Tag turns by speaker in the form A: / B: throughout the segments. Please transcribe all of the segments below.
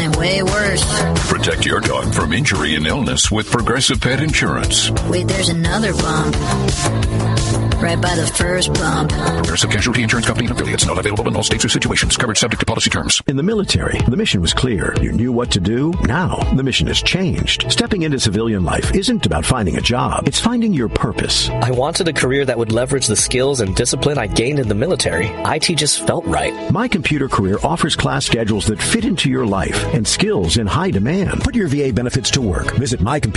A: something way worse.
B: Protect your dog from injury and illness with Progressive Pet Insurance.
A: Wait, there's another bump. Right by the first bump.
B: Progressive Casualty Insurance Company and affiliates. Not available in all states or situations. Coverage subject to policy terms.
C: In the military, the mission was clear. You knew what to do. Now, the mission has changed. Stepping into civilian life isn't about finding a job. It's finding your purpose.
D: I wanted a career that would leverage the skills and discipline I gained in the military. IT just felt right.
C: My Computer Career offers class schedules that fit into your life and skills in high demand. Put your VA benefits to work. Visit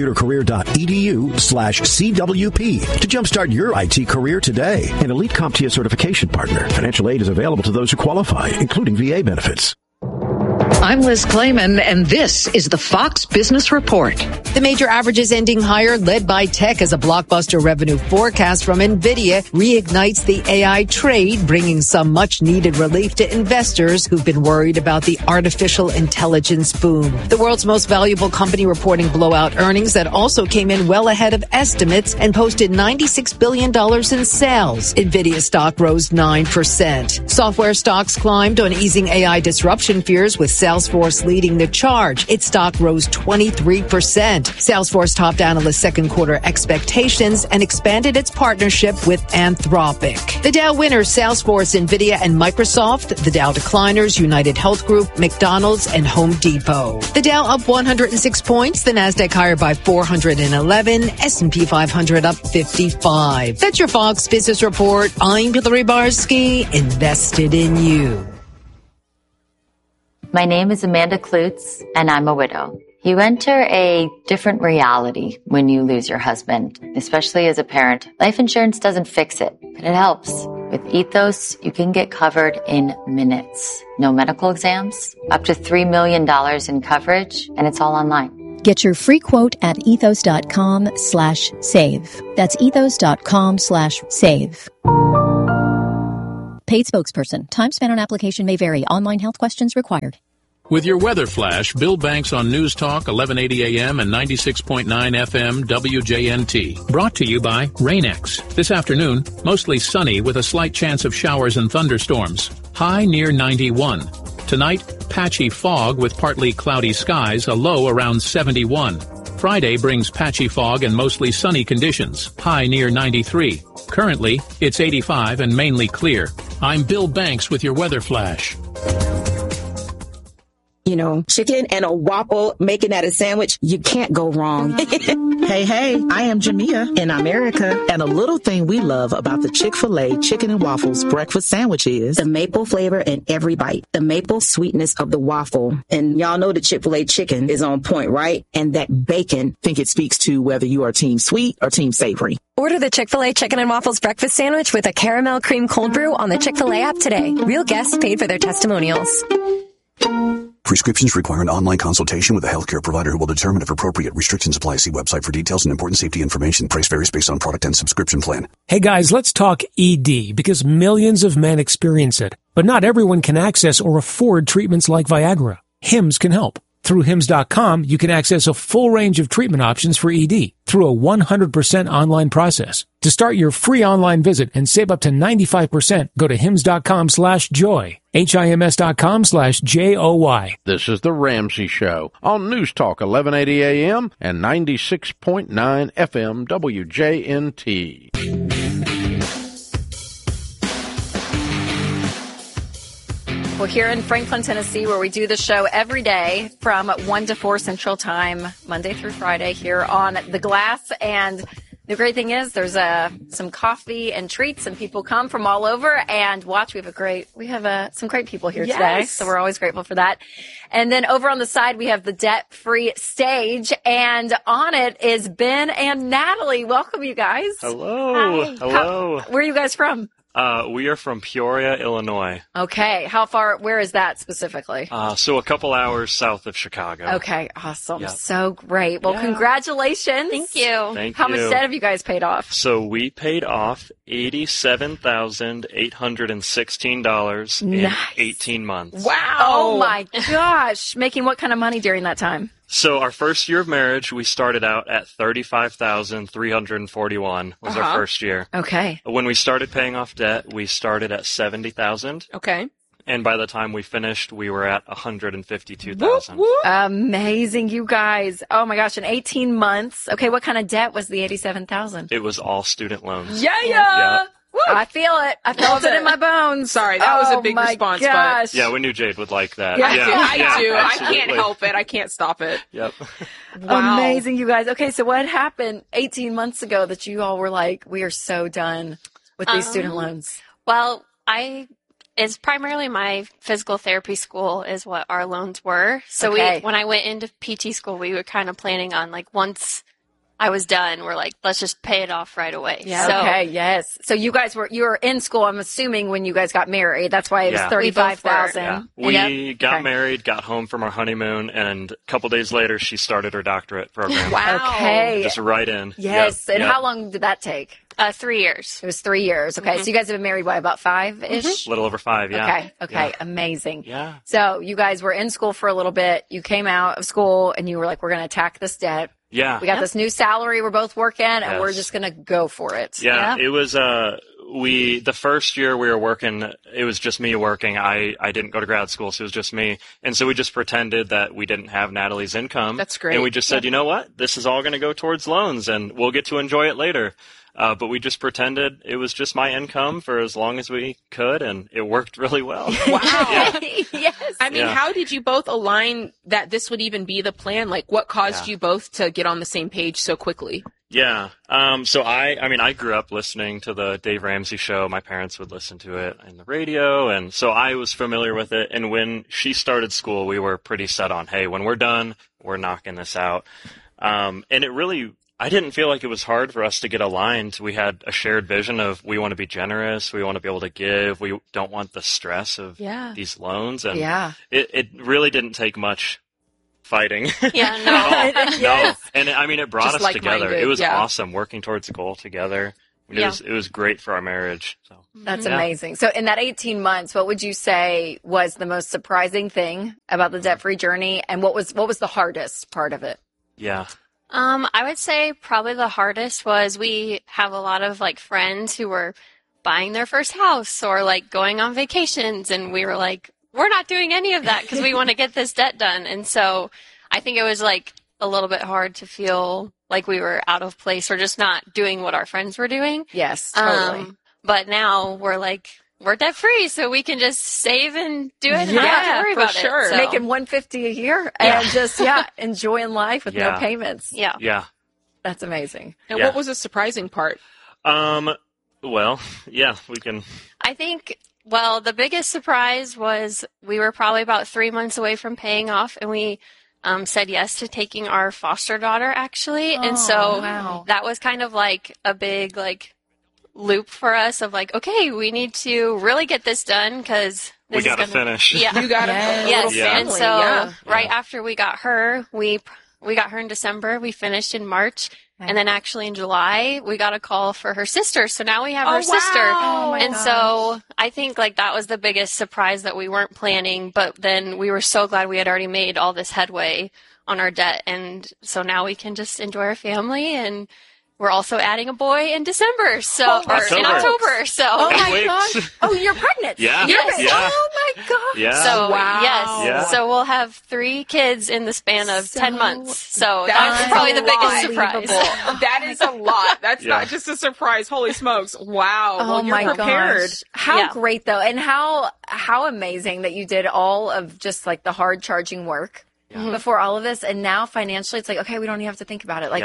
C: mycomputercareer.edu/CWP to jumpstart your IT career today. An elite CompTIA certification partner. Financial aid is available to those who qualify, including VA benefits.
E: I'm Liz Clayman, and this is the Fox Business Report. The major averages ending higher, led by tech, as a blockbuster revenue forecast from NVIDIA reignites the AI trade, bringing some much-needed relief to investors who've been worried about the artificial intelligence boom. The world's most valuable company reporting blowout earnings that also came in well ahead of estimates and posted $96 billion in sales. NVIDIA stock rose 9%. Software stocks climbed on easing AI disruption fears, with Salesforce leading the charge. Its stock rose 23%. Salesforce topped analysts' second quarter expectations and expanded its partnership with Anthropic. The Dow winners, Salesforce, NVIDIA, and Microsoft. The Dow decliners, United Health Group, McDonald's, and Home Depot. The Dow up 106 points. The Nasdaq higher by 411. S&P 500 up 55. That's your Fox Business Report. I'm Hillary Barsky, invested in you.
F: My name is Amanda Klutz, and I'm a widow. You enter a different reality when you lose your husband, especially as a parent. Life insurance doesn't fix it, but it helps. With Ethos, you can get covered in minutes. No medical exams, up to $3 million in coverage, and it's all online.
G: Get your free quote at ethos.com/save. That's ethos.com/save. Paid spokesperson. Time spent on application may vary. Online health questions required.
H: With your weather flash, Bill Banks on News Talk 1180 AM and 96.9 FM WJNT. Brought to you by Rain-X. This afternoon, mostly sunny with a slight chance of showers and thunderstorms. High near 91. Tonight, patchy fog with partly cloudy skies, a low around 71. Friday brings patchy fog and mostly sunny conditions. High near 93. Currently, it's 85 and mainly clear. I'm Bill Banks with your weather flash.
I: You know, chicken and a waffle, making that a sandwich, you can't go wrong.
J: Hey, I am Jamia in America. And a little thing we love about the Chick-fil-A chicken and waffles breakfast sandwich is
I: the maple flavor in every bite, the maple sweetness of the waffle. And y'all know the Chick-fil-A chicken is on point, right? And that bacon.
J: I think it speaks to whether you are team sweet or team savory.
K: Order the Chick-fil-A Chicken and Waffles breakfast sandwich with a caramel cream cold brew on the Chick-fil-A app today. Real guests paid for their testimonials.
L: Prescriptions require an online consultation with a healthcare provider who will determine if appropriate. Restrictions apply. See website for details and important safety information. Price varies based on product and subscription plan.
M: Hey guys, let's talk ED, because millions of men experience it. But not everyone can access or afford treatments like Viagra. Hims can help. Through Hims.com, you can access a full range of treatment options for ED through a 100% online process. To start your free online visit and save up to 95%, go to Hims.com/joy. HIMS.com/JOY.
N: This is The Ramsey Show on News Talk 1180 AM and 96.9 FM WJNT.
O: We're here in Franklin, Tennessee, where we do the show every day from 1 to 4 Central Time, Monday through Friday, here on The Glass. And the great thing is there's some coffee and treats, and people come from all over and watch. We have some great people here today, so we're always grateful for that. And then over on the side, we have the debt-free stage, and on it is Ben and Natalie. Welcome, you guys.
P: Hello.
O: Hi.
P: Hello.
O: Where are you guys from?
P: We are from Peoria, Illinois.
O: Okay. How far? Where is that specifically?
P: So a couple hours south of Chicago.
O: Okay. Awesome.
P: Yep.
O: So great. Well, congratulations.
P: Thank you. Thank
O: How
P: you.
O: much debt have you guys paid off?
P: So we paid off $87,816 in 18 months.
O: Wow. Oh my gosh. Making what kind of money during that time?
P: So our first year of marriage, we started out at $35,341 was our first year.
O: Okay.
P: When we started paying off debt, we started at $70,000.
O: Okay.
P: And by the time we finished, we were at $152,000.
O: Amazing, you guys. Oh my gosh, in 18 months. Okay, what kind of debt was the $87,000?
P: It was all student loans.
O: Yeah. I feel it. I felt it in my bones.
Q: Sorry, that was a big response.
O: Gosh.
Q: But
P: Yeah, we knew Jade would like that.
Q: I
P: absolutely.
Q: do. I can't help it. I can't stop it.
P: Yep.
Q: Wow.
O: Amazing, you guys. Okay, so what happened 18 months ago that you all were like, we are so done with these student loans?
R: Well, it's primarily my physical therapy school is what our loans were. So when I went into PT school, we were kind of planning on like once I was done, we're like, let's just pay it off right away.
O: Yeah.
R: So,
O: okay. Yes. So you were in school, I'm assuming, when you guys got married. That's why it was $35,000.
P: Yeah. We got married, got home from our honeymoon, and a couple days later, she started her doctorate program.
O: Wow. Okay.
P: Just right in.
O: Yes.
P: Yep.
O: And how long did that take?
R: 3 years.
O: It was 3 years. Okay. So you guys have been married, about 5-ish?
P: A little over 5, yeah.
O: Okay.
P: Yeah.
O: Amazing.
P: Yeah.
O: So you guys were in school for a little bit. You came out of school and you were like, we're going to attack this debt.
P: Yeah.
O: We got this new salary we're both working, and we're just going to go for it.
P: Yeah. It was, the first year we were working, it was just me working. I didn't go to grad school, so it was just me. And so we just pretended that we didn't have Natalie's income.
Q: That's great.
P: And we just said, you know what? This is all going to go towards loans, and we'll get to enjoy it later. But we just pretended it was just my income for as long as we could, and it worked really well.
Q: Wow.
O: Yes.
Q: I mean, how did you both align that this would even be the plan? Like, what caused you both to get on the same page so quickly?
P: Yeah. So I grew up listening to the Dave Ramsey show. My parents would listen to it in the radio. And so I was familiar with it. And when she started school, we were pretty set on, hey, when we're done, we're knocking this out. And it really, I didn't feel like it was hard for us to get aligned. We had a shared vision of we want to be generous. We want to be able to give. We don't want the stress of these loans. And it really didn't take much fighting.
R: Yeah, no.
P: No. And I mean, it brought
Q: Just
P: us together.
Q: like-minded,
P: It was awesome working towards a goal together. It was great for our marriage. So
O: That's amazing. So in that 18 months, what would you say was the most surprising thing about the debt-free journey? And what was the hardest part of it?
P: Yeah.
R: I would say probably the hardest was we have a lot of like friends who were buying their first house or like going on vacations, and we were like, we're not doing any of that because we want to get this debt done. And so I think it was like a little bit hard to feel like we were out of place or just not doing what our friends were doing.
O: Yes, totally.
R: But now we're like, we're debt free, so we can just save and do it and not have to worry about it. So.
O: Making $150 a year and just enjoying life with no payments.
R: Yeah.
P: Yeah.
O: That's amazing.
Q: And what was the surprising part?
P: Well, yeah, we can.
R: I think, the biggest surprise was we were probably about 3 months away from paying off, and we said yes to taking our foster daughter, actually. And so that was kind of like a big, loop for us of like, okay, we need to really get this done because
P: we got to finish.
R: Yeah.
Q: You got to
R: yes.
Q: family.
R: And so right after we got her, we got her in December. We finished in March. And then actually in July, we got a call for her sister. So now we have her sister.
O: Oh,
R: and so I think that was the biggest surprise that we weren't planning. But then we were so glad we had already made all this headway on our debt. And so now we can just enjoy our family. And we're also adding a boy in December. So, in October. So,
O: oh my gosh. Oh, you're pregnant.
P: Yeah.
R: Yes.
P: Yeah.
O: Oh my gosh.
P: Yeah.
R: So,
O: wow.
R: yes. So we'll have 3 kids in the span of 10 months. So that's probably the biggest surprise.
Q: That is a lot. That's not just a surprise. Holy smokes. Wow.
O: Oh,
Q: you're prepared.
O: Gosh. How great though. And how amazing that you did all of just like the hard charging work. Before all of this, and now financially it's like, okay, we don't even have to think about it. Like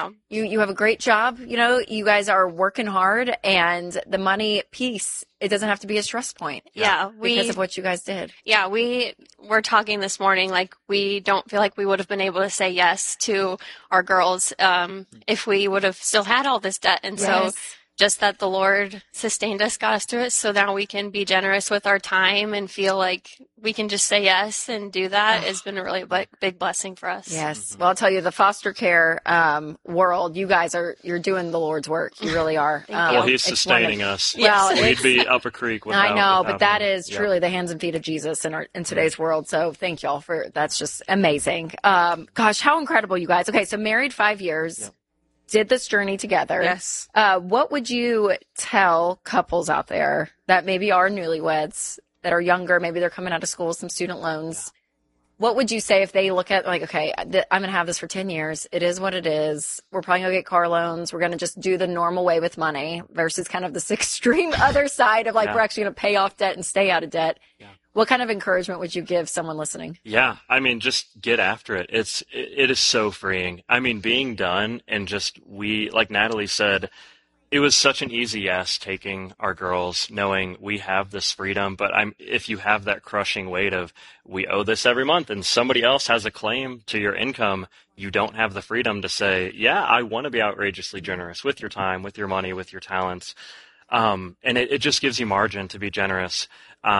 O: you have a great job, you guys are working hard, and the money piece, it doesn't have to be a stress point. Because of what you guys did.
R: Yeah, we were talking this morning, like we don't feel like we would have been able to say yes to our girls if we would have still had all this debt. And so just that the Lord sustained us, got us through it, so now we can be generous with our time and feel like we can just say yes and do that has been a really big blessing for us.
O: Yes. Well, I'll tell you, the foster care world, you guys you're doing the Lord's work. You really are.
P: Well, He's sustaining us.
O: Well,
P: we'd be up a creek without.
O: I know, but that is truly the hands and feet of Jesus in today's world. So thank y'all that's just amazing. Gosh, how incredible, you guys. Okay, so married 5 years. Yep. Did this journey together.
Q: Yes.
O: What would you tell couples out there that maybe are newlyweds that are younger, maybe they're coming out of school, some student loans. What would you say if they look at like, okay, I'm going to have this for 10 years. It is what it is. We're probably going to get car loans. We're going to just do the normal way with money versus kind of this extreme other side of like, we're actually going to pay off debt and stay out of debt. Yeah. What kind of encouragement would you give someone listening?
P: Yeah. I mean, just get after it. It is so freeing. I mean, being done and just like Natalie said, it was such an easy yes taking our girls, knowing we have this freedom. But if you have that crushing weight of we owe this every month and somebody else has a claim to your income, you don't have the freedom to say, yeah, I want to be outrageously generous with your time, with your money, with your talents. And it just gives you margin to be generous.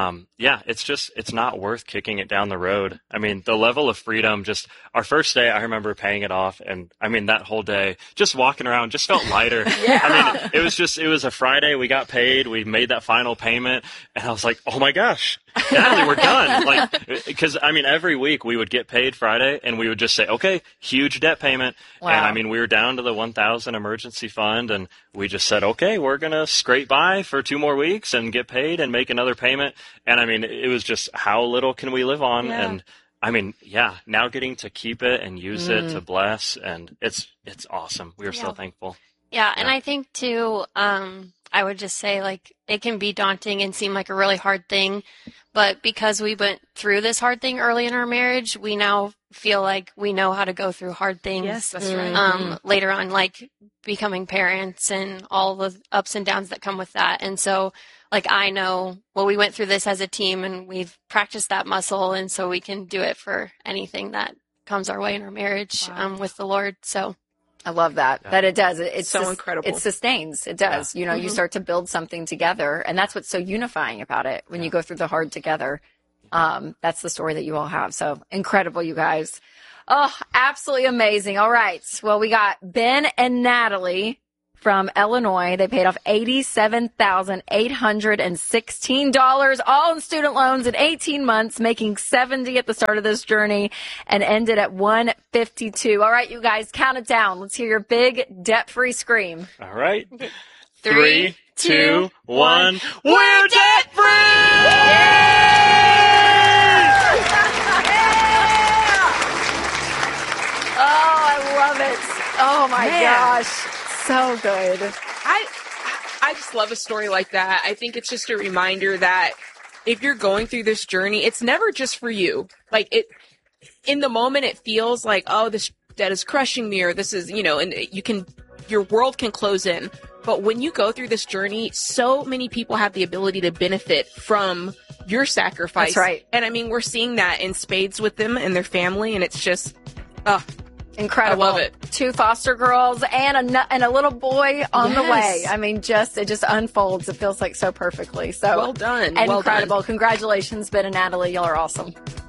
P: It's not worth kicking it down the road. I mean, the level of freedom, just our first day, I remember paying it off. And I mean, that whole day, just walking around just felt lighter. I mean, it was a Friday. We got paid. We made that final payment. And I was like, oh my gosh, Natalie, we're done. Like, because I mean, every week we would get paid Friday and we would just say, okay, huge debt payment. Wow. And I mean, we were down to the 1,000 emergency fund and we just said, okay, we're going to scrape by for 2 more weeks and get paid and make another payment. And I mean, it was just how little can we live on? Yeah. And I mean, now getting to keep it and use it to bless. And it's awesome. We are so thankful.
R: Yeah. And I think too, I would just say like it can be daunting and seem like a really hard thing, but because we went through this hard thing early in our marriage, we now feel like we know how to go through hard things.
Q: Yes, that's right.
R: Later on, like becoming parents and all the ups and downs that come with that. And so like I know, well, we went through this as a team and we've practiced that muscle, and so we can do it for anything that comes our way in our marriage with the Lord. So
O: I love that it does. It's
Q: so incredible.
O: It sustains. It does. Yeah. You know, you start to build something together, and that's what's so unifying about it when you go through the hard together. That's the story that you all have. So incredible, you guys. Oh, absolutely amazing. All right. Well, we got Ben and Natalie from Illinois. They paid off $87,816, all in student loans in 18 months, making $70 at the start of this journey, and ended at $152. All right, you guys, count it down. Let's hear your big debt-free scream.
P: All right. 3, 2, 1. We're debt-free!
O: Oh, I love it. Oh, my gosh. So good.
Q: I just love a story like that. I think it's just a reminder that if you're going through this journey, it's never just for you. Like in the moment, it feels like, oh, this debt is crushing me, or this is, and your world can close in. But when you go through this journey, so many people have the ability to benefit from your sacrifice.
O: That's right.
Q: And I mean, we're seeing that in spades with them and their family, and it's just,
O: incredible.
Q: I love it.
O: 2 foster girls and a little boy on the way. I mean, it just unfolds. It feels like so perfectly. So
Q: well done.
O: Incredible. Well done. Congratulations, Ben and Natalie. Y'all are awesome.